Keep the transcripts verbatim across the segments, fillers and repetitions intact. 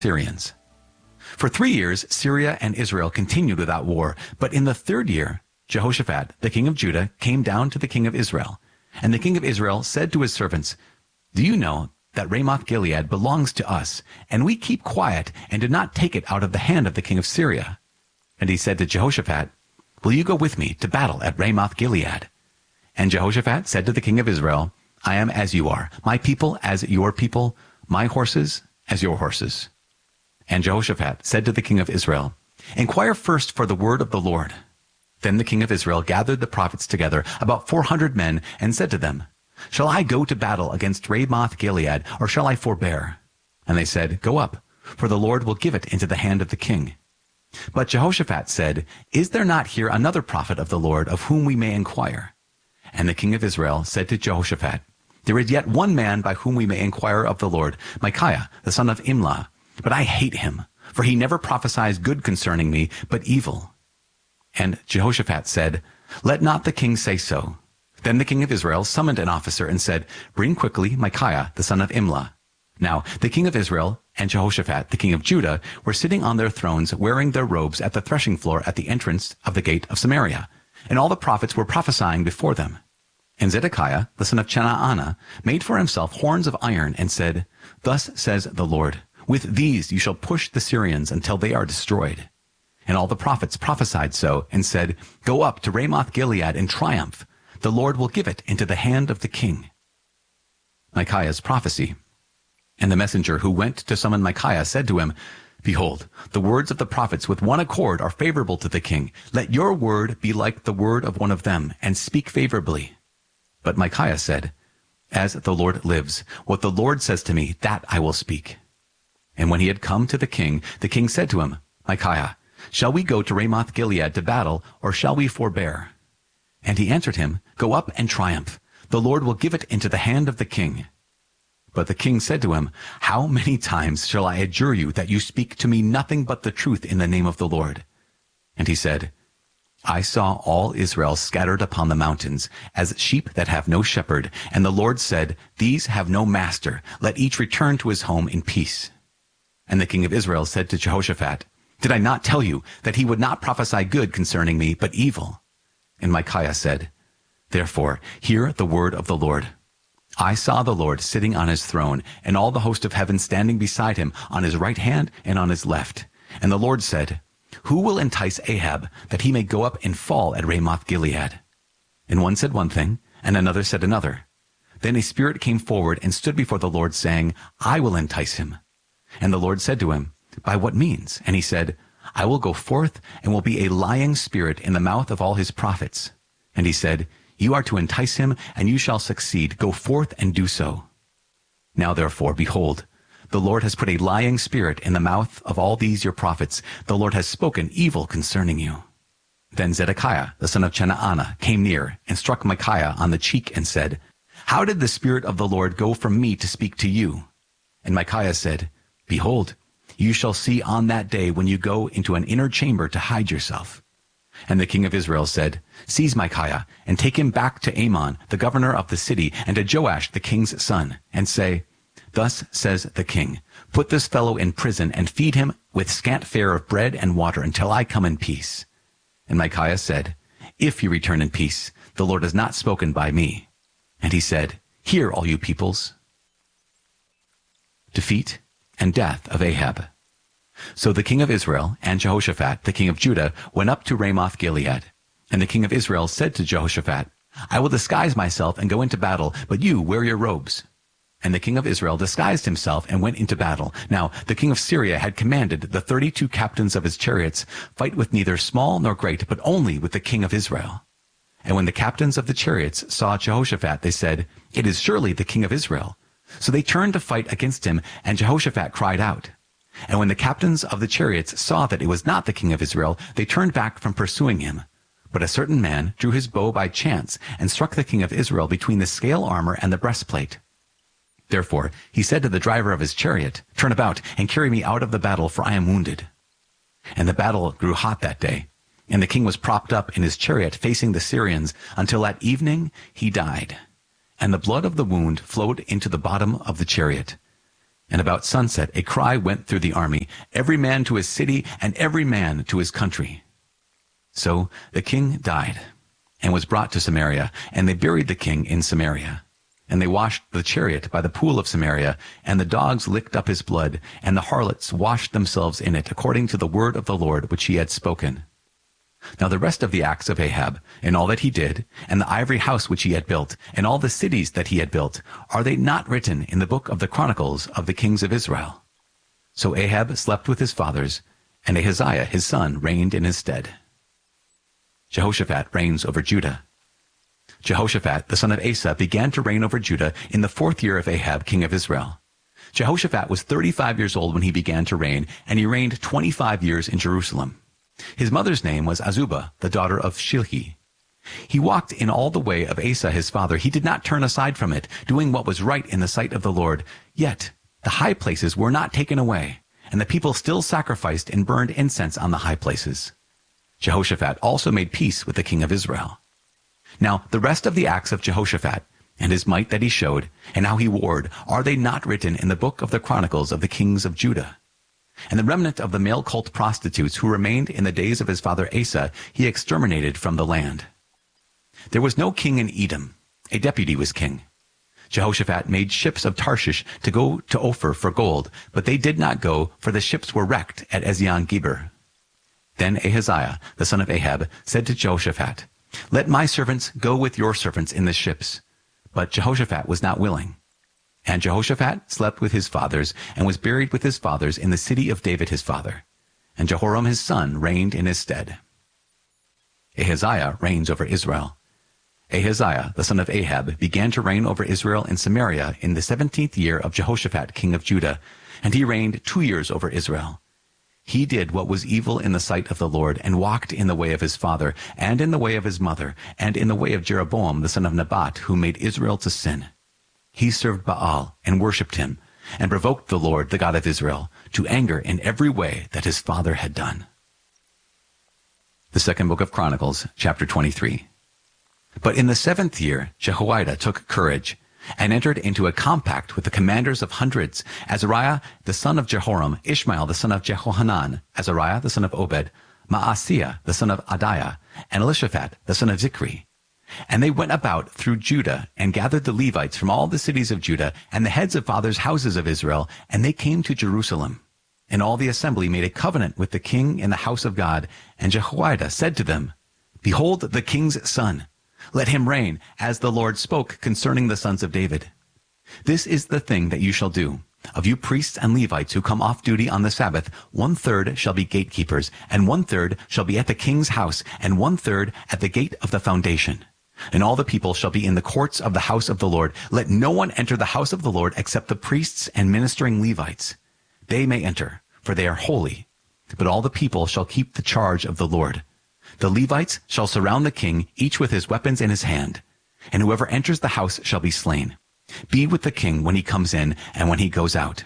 Syrians. For three years, Syria and Israel continued without war, but in the third year, Jehoshaphat, the king of Judah, came down to the king of Israel. And the king of Israel said to his servants, "Do you know that Ramoth-Gilead belongs to us, and we keep quiet and did not take it out of the hand of the king of Syria?" And he said to Jehoshaphat, "Will you go with me to battle at Ramoth-Gilead?" And Jehoshaphat said to the king of Israel, "I am as you are, my people as your people, my horses as your horses." And Jehoshaphat said to the king of Israel, "Inquire first for the word of the Lord." Then the king of Israel gathered the prophets together, about four hundred men, and said to them, "Shall I go to battle against Ramoth-Gilead, or shall I forbear?" And they said, "Go up, for the Lord will give it into the hand of the king." But Jehoshaphat said, "Is there not here another prophet of the Lord of whom we may inquire?" And the king of Israel said to Jehoshaphat, "There is yet one man by whom we may inquire of the Lord, Micaiah, the son of Imlah. But I hate him, for he never prophesies good concerning me, but evil." And Jehoshaphat said, "Let not the king say so." Then the king of Israel summoned an officer and said, "Bring quickly Micaiah, the son of Imlah." Now the king of Israel and Jehoshaphat, the king of Judah, were sitting on their thrones, wearing their robes at the threshing floor at the entrance of the gate of Samaria. And all the prophets were prophesying before them. And Zedekiah, the son of Chenaanah, made for himself horns of iron and said, "Thus says the Lord, with these you shall push the Syrians until they are destroyed." And all the prophets prophesied so, and said, "Go up to Ramoth-Gilead in triumph. The Lord will give it into the hand of the king." Micaiah's prophecy. And the messenger who went to summon Micaiah said to him, "Behold, the words of the prophets with one accord are favorable to the king. Let your word be like the word of one of them, and speak favorably." But Micaiah said, "As the Lord lives, what the Lord says to me, that I will speak." And when he had come to the king, the king said to him, "Micaiah, shall we go to Ramoth-Gilead to battle, or shall we forbear?" And he answered him, "Go up and triumph. The Lord will give it into the hand of the king." But the king said to him, "How many times shall I adjure you that you speak to me nothing but the truth in the name of the Lord?" And he said, "I saw all Israel scattered upon the mountains, as sheep that have no shepherd, and the Lord said, These have no master. Let each return to his home in peace." And the king of Israel said to Jehoshaphat, "Did I not tell you that he would not prophesy good concerning me, but evil?" And Micaiah said, "Therefore hear the word of the Lord. I saw the Lord sitting on his throne, and all the host of heaven standing beside him, on his right hand and on his left. And the Lord said, Who will entice Ahab, that he may go up and fall at Ramoth-Gilead?" And one said one thing, and another said another. Then a spirit came forward and stood before the Lord, saying, "I will entice him." And the Lord said to him, "By what means?" And he said, "I will go forth, and will be a lying spirit in the mouth of all his prophets." And he said, "You are to entice him, and you shall succeed. Go forth and do so." Now therefore, behold, the Lord has put a lying spirit in the mouth of all these your prophets. The Lord has spoken evil concerning you. Then Zedekiah, the son of Chenaanah, came near, and struck Micaiah on the cheek, and said, "How did the Spirit of the Lord go from me to speak to you?" And Micaiah said, "Behold, you shall see on that day when you go into an inner chamber to hide yourself." And the king of Israel said, "Seize Micaiah, and take him back to Amon, the governor of the city, and to Joash the king's son, and say, Thus says the king, Put this fellow in prison, and feed him with scant fare of bread and water until I come in peace." And Micaiah said, "If you return in peace, the Lord has not spoken by me." And he said, "Hear, all you peoples." Defeat and death of Ahab. So the king of Israel and Jehoshaphat, the king of Judah, went up to Ramoth-Gilead. And the king of Israel said to Jehoshaphat, "I will disguise myself and go into battle, but you wear your robes." And the king of Israel disguised himself and went into battle. Now the king of Syria had commanded the thirty-two captains of his chariots, "Fight with neither small nor great, but only with the king of Israel." And when the captains of the chariots saw Jehoshaphat, they said, "It is surely the king of Israel." So they turned to fight against him, and Jehoshaphat cried out. And when the captains of the chariots saw that it was not the king of Israel, they turned back from pursuing him. But a certain man drew his bow by chance and struck the king of Israel between the scale armor and the breastplate. Therefore he said to the driver of his chariot, "Turn about and carry me out of the battle, for I am wounded." And the battle grew hot that day, and the king was propped up in his chariot facing the Syrians until at evening he died. And the blood of the wound flowed into the bottom of the chariot. And about sunset a cry went through the army, every man to his city, and every man to his country. So the king died, and was brought to Samaria, and they buried the king in Samaria. And they washed the chariot by the pool of Samaria, and the dogs licked up his blood, and the harlots washed themselves in it, according to the word of the Lord which he had spoken. Now the rest of the acts of Ahab, and all that he did, and the ivory house which he had built, and all the cities that he had built, are they not written in the book of the Chronicles of the kings of Israel? So Ahab slept with his fathers, and Ahaziah his son reigned in his stead. Jehoshaphat reigns over Judah. Jehoshaphat, the son of Asa, began to reign over Judah in the fourth year of Ahab, king of Israel. Jehoshaphat was thirty-five years old when he began to reign, and he reigned twenty-five years in Jerusalem. His mother's name was Azubah, the daughter of Shilhi. He walked in all the way of Asa his father. He did not turn aside from it, doing what was right in the sight of the Lord. Yet the high places were not taken away, and the people still sacrificed and burned incense on the high places. Jehoshaphat also made peace with the king of Israel. Now the rest of the acts of Jehoshaphat, and his might that he showed, and how he warred, are they not written in the book of the Chronicles of the kings of Judah? And the remnant of the male cult prostitutes who remained in the days of his father Asa, he exterminated from the land. There was no king in Edom. A deputy was king. Jehoshaphat made ships of Tarshish to go to Ophir for gold, but they did not go, for the ships were wrecked at Ezion-Geber. Then Ahaziah, the son of Ahab, said to Jehoshaphat, "Let my servants go with your servants in the ships." But Jehoshaphat was not willing. And Jehoshaphat slept with his fathers, and was buried with his fathers in the city of David his father. And Jehoram his son reigned in his stead. Ahaziah reigns over Israel. Ahaziah, the son of Ahab, began to reign over Israel in Samaria in the seventeenth year of Jehoshaphat king of Judah, and he reigned two years over Israel. He did what was evil in the sight of the Lord, and walked in the way of his father, and in the way of his mother, and in the way of Jeroboam the son of Nebat, who made Israel to sin. He served Baal, and worshipped him, and provoked the Lord, the God of Israel, to anger in every way that his father had done. The second book of Chronicles, chapter twenty-three. But in the seventh year Jehoiada took courage, and entered into a compact with the commanders of hundreds, Azariah the son of Jehoram, Ishmael the son of Jehohanan, Azariah the son of Obed, Maaseiah the son of Adiah, and Elishaphat the son of Zichri. And they went about through Judah, and gathered the Levites from all the cities of Judah, and the heads of fathers' houses of Israel, and they came to Jerusalem. And all the assembly made a covenant with the king in the house of God. And Jehoiada said to them, "Behold the king's son. Let him reign, as the Lord spoke concerning the sons of David. This is the thing that you shall do. Of you priests and Levites who come off duty on the Sabbath, one-third shall be gatekeepers, and one-third shall be at the king's house, and one-third at the gate of the foundation. And all the people shall be in the courts of the house of the Lord. Let no one enter the house of the Lord except the priests and ministering Levites. They may enter, for they are holy. But all the people shall keep the charge of the Lord. The Levites shall surround the king, each with his weapons in his hand. And whoever enters the house shall be slain. Be with the king when he comes in and when he goes out."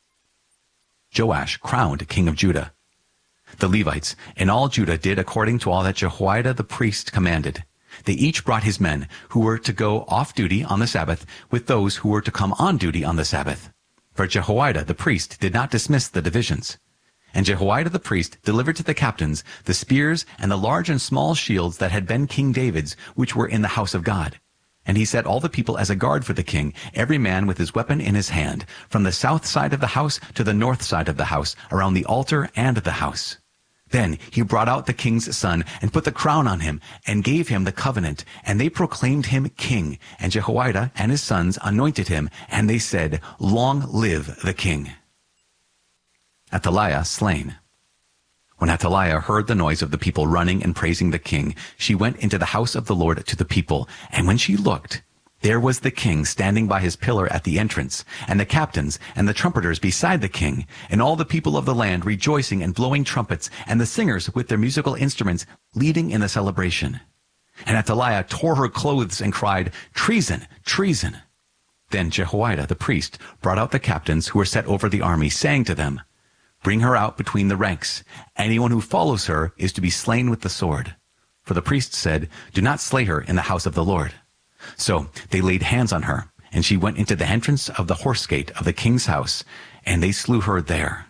Joash crowned king of Judah. The Levites and all Judah did according to all that Jehoiada the priest commanded. They each brought his men, who were to go off duty on the Sabbath, with those who were to come on duty on the Sabbath. For Jehoiada the priest did not dismiss the divisions. And Jehoiada the priest delivered to the captains the spears and the large and small shields that had been King David's, which were in the house of God. And he set all the people as a guard for the king, every man with his weapon in his hand, from the south side of the house to the north side of the house, around the altar and the house. Then he brought out the king's son, and put the crown on him, and gave him the covenant, and they proclaimed him king. And Jehoiada and his sons anointed him, and they said, "Long live the king." Athaliah slain. When Athaliah heard the noise of the people running and praising the king, she went into the house of the Lord to the people, and when she looked, there was the king standing by his pillar at the entrance, and the captains and the trumpeters beside the king, and all the people of the land rejoicing and blowing trumpets, and the singers with their musical instruments leading in the celebration. And Athaliah tore her clothes and cried, "Treason! Treason!" Then Jehoiada the priest brought out the captains who were set over the army, saying to them, "Bring her out between the ranks. Anyone who follows her is to be slain with the sword." For the priest said, "Do not slay her in the house of the Lord." So they laid hands on her, and she went into the entrance of the horse gate of the king's house, and they slew her there.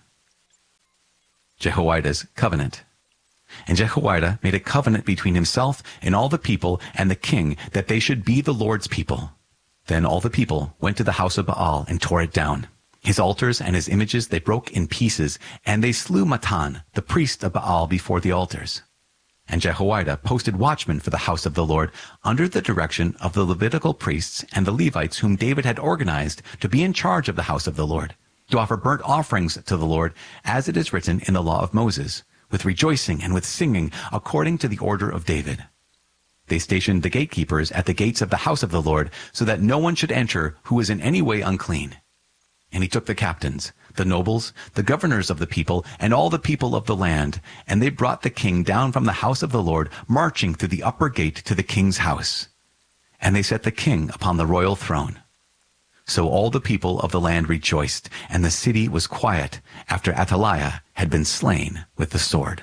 Jehoiada's covenant. And Jehoiada made a covenant between himself and all the people and the king that they should be the Lord's people. Then all the people went to the house of Baal and tore it down. His altars and his images they broke in pieces, and they slew Matan, the priest of Baal, before the altars. And Jehoiada posted watchmen for the house of the Lord under the direction of the Levitical priests and the Levites whom David had organized to be in charge of the house of the Lord, to offer burnt offerings to the Lord, as it is written in the law of Moses, with rejoicing and with singing, according to the order of David. They stationed the gatekeepers at the gates of the house of the Lord, so that no one should enter who was in any way unclean. And he took the captains, the nobles, the governors of the people, and all the people of the land, and they brought the king down from the house of the Lord, marching through the upper gate to the king's house. And they set the king upon the royal throne. So all the people of the land rejoiced, and the city was quiet after Athaliah had been slain with the sword.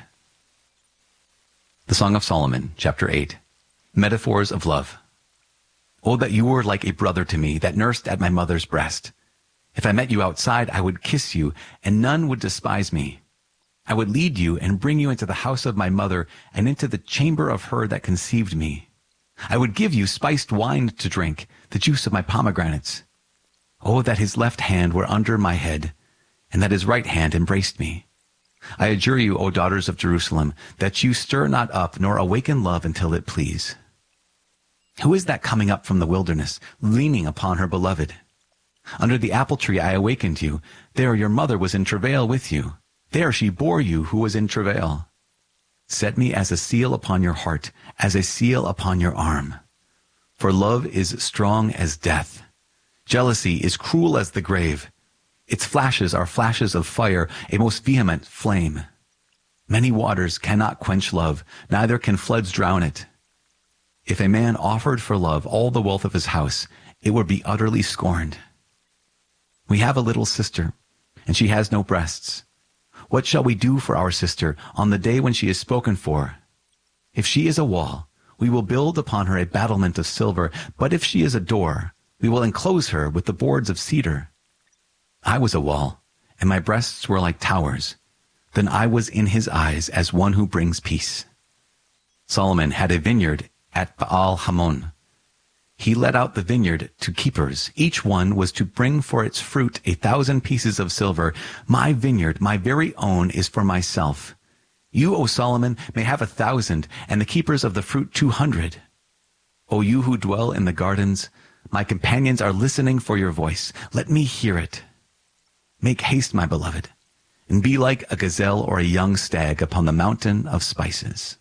The Song of Solomon, chapter eight. Metaphors of love. Oh, that you were like a brother to me, that nursed at my mother's breast. If I met you outside, I would kiss you, and none would despise me. I would lead you and bring you into the house of my mother, and into the chamber of her that conceived me. I would give you spiced wine to drink, the juice of my pomegranates. Oh, that his left hand were under my head, and that his right hand embraced me. I adjure you, O daughters of Jerusalem, that you stir not up, nor awaken love until it please. Who is that coming up from the wilderness, leaning upon her beloved? Under the apple tree I awakened you. There your mother was in travail with you. There she bore you who was in travail. Set me as a seal upon your heart, as a seal upon your arm. For love is strong as death. Jealousy is cruel as the grave. Its flashes are flashes of fire, a most vehement flame. Many waters cannot quench love, neither can floods drown it. If a man offered for love all the wealth of his house, it would be utterly scorned. We have a little sister, and she has no breasts. What shall we do for our sister on the day when she is spoken for? If she is a wall, we will build upon her a battlement of silver, but if she is a door, we will enclose her with the boards of cedar. I was a wall, and my breasts were like towers. Then I was in his eyes as one who brings peace. Solomon had a vineyard at Baal Hamon. He let out the vineyard to keepers. Each one was to bring for its fruit a thousand pieces of silver. My vineyard, my very own, is for myself. You, O Solomon, may have a thousand, and the keepers of the fruit two hundred. O you who dwell in the gardens, my companions are listening for your voice. Let me hear it. Make haste, my beloved, and be like a gazelle or a young stag upon the mountain of spices.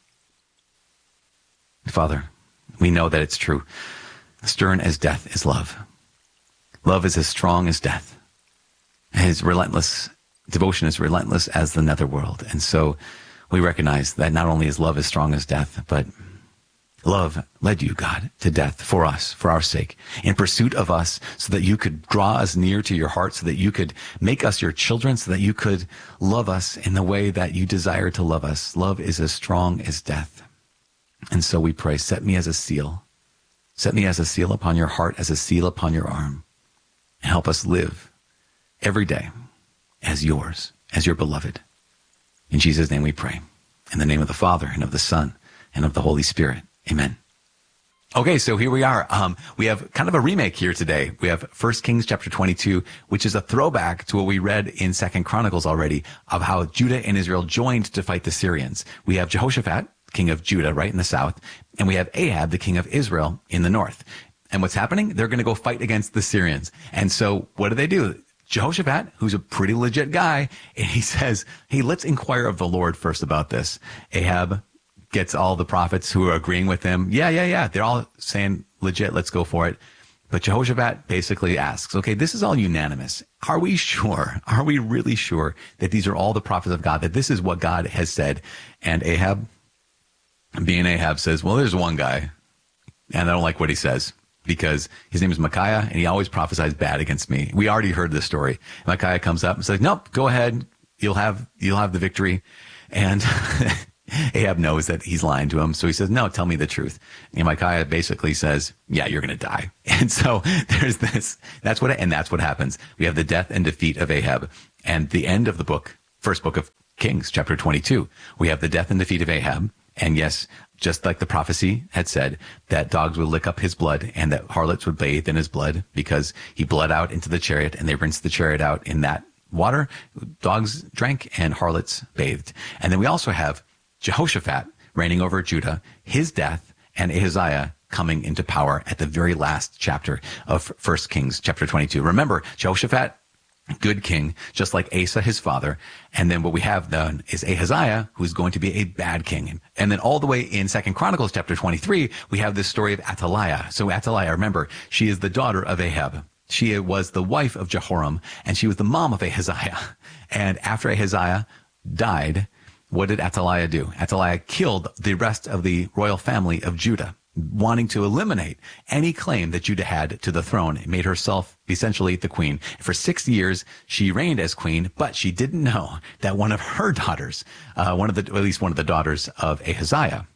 Father, we know that it's true. Stern as death is love. Love is as strong as death. His relentless devotion is relentless as the netherworld. And so we recognize that not only is love as strong as death, but love led you, God, to death for us, for our sake, in pursuit of us, so that you could draw us near to your heart, so that you could make us your children, so that you could love us in the way that you desire to love us. Love is as strong as death. And so we pray, set me as a seal. Set me as a seal upon your heart, as a seal upon your arm, and help us live every day as yours, as your beloved. In Jesus' name we pray. In the name of the Father, and of the Son, and of the Holy Spirit. Amen. Okay, so here we are. Um, we have kind of a remake here today. We have First Kings chapter twenty-two, which is a throwback to what we read in Second Chronicles already, of how Judah and Israel joined to fight the Syrians. We have Jehoshaphat, king of Judah, right in the south, and we have Ahab, the king of Israel, in the north. And what's happening? They're going to go fight against the Syrians. And so what do they do? Jehoshaphat, who's a pretty legit guy, and he says, hey, let's inquire of the Lord first about this. Ahab gets all the prophets who are agreeing with him. Yeah, yeah, yeah. They're all saying legit, let's go for it. But Jehoshaphat basically asks, okay, this is all unanimous. Are we sure? Are we really sure that these are all the prophets of God, that this is what God has said? And Ahab, being Ahab, says, well, there's one guy, and I don't like what he says, because his name is Micaiah, and he always prophesies bad against me. We already heard this story. Micaiah comes up and says, nope, go ahead. You'll have, you'll have the victory. And Ahab knows that he's lying to him. So he says, no, tell me the truth. And Micaiah basically says, yeah, you're going to die. And so there's this, that's what, and that's what happens. We have the death and defeat of Ahab, and the end of the book, first book of Kings, chapter twenty-two. We have the death and defeat of Ahab. And yes, just like the prophecy had said, that dogs would lick up his blood and that harlots would bathe in his blood, because he bled out into the chariot and they rinsed the chariot out in that water. Dogs drank and harlots bathed. And then we also have Jehoshaphat reigning over Judah, his death, and Ahaziah coming into power at the very last chapter of First Kings, chapter twenty-two. Remember, Jehoshaphat, good king, just like Asa, his father. And then what we have then is Ahaziah, who's going to be a bad king. And then all the way in Second Chronicles chapter twenty-three, we have this story of Athaliah. So Athaliah, remember, she is the daughter of Ahab. She was the wife of Jehoram, and she was the mom of Ahaziah. And after Ahaziah died, what did Athaliah do? Athaliah killed the rest of the royal family of Judah, wanting to eliminate any claim that Judah had to the throne. It made herself essentially the queen. For six years, she reigned as queen, but she didn't know that one of her daughters, uh, one of the, or at least one of the daughters of Ahaziah,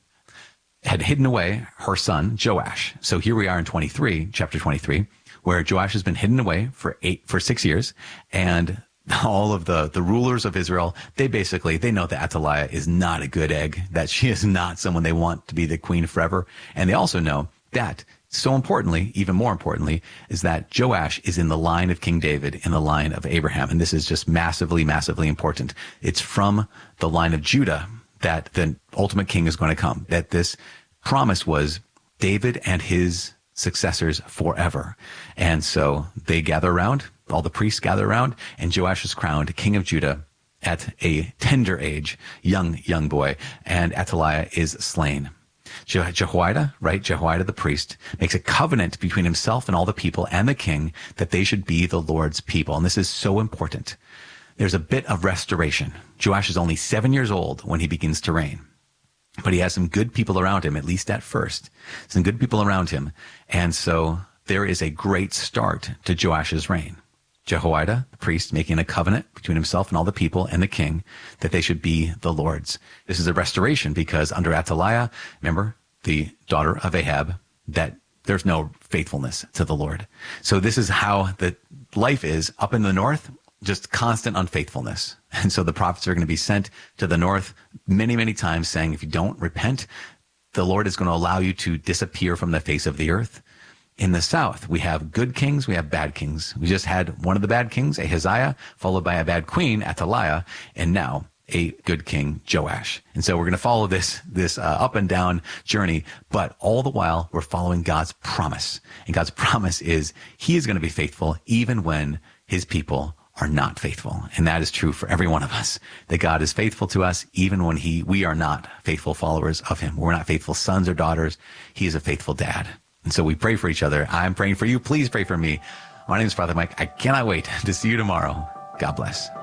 had hidden away her son, Joash. So here we are in twenty-three, chapter twenty-three, where Joash has been hidden away for eight, for six years. And all of the, the rulers of Israel, they basically, they know that Athaliah is not a good egg, that she is not someone they want to be the queen forever. And they also know that, so importantly, even more importantly, is that Joash is in the line of King David, in the line of Abraham. And this is just massively, massively important. It's from the line of Judah that the ultimate king is going to come, that this promise was David and his successors forever. And so they gather around, all the priests gather around, and Joash is crowned king of Judah at a tender age, young, young boy, and Athaliah is slain. Je- Jehoiada, right, Jehoiada the priest, makes a covenant between himself and all the people and the king that they should be the Lord's people. And this is so important. There's a bit of restoration. Joash is only seven years old when he begins to reign. But he has some good people around him, at least at first. Some good people around him. And so there is a great start to Joash's reign. Jehoiada, the priest, making a covenant between himself and all the people and the king that they should be the Lord's. This is a restoration because under Athaliah, remember, the daughter of Ahab, that there's no faithfulness to the Lord. So this is how the life is up in the north, just constant unfaithfulness. And so the prophets are going to be sent to the north many, many times saying, if you don't repent, the Lord is going to allow you to disappear from the face of the earth. In the south, we have good kings, we have bad kings. We just had one of the bad kings, Ahaziah, followed by a bad queen, Athaliah, and now a good king, Joash. And so we're going to follow this, this uh, up and down journey, but all the while we're following God's promise. And God's promise is he is going to be faithful even when his people are not faithful. And that is true for every one of us, that God is faithful to us even when he, we are not faithful followers of him. We're not faithful sons or daughters. He is a faithful dad. And so we pray for each other. I'm praying for you. Please pray for me. My name is Father Mike. I cannot wait to see you tomorrow. God bless.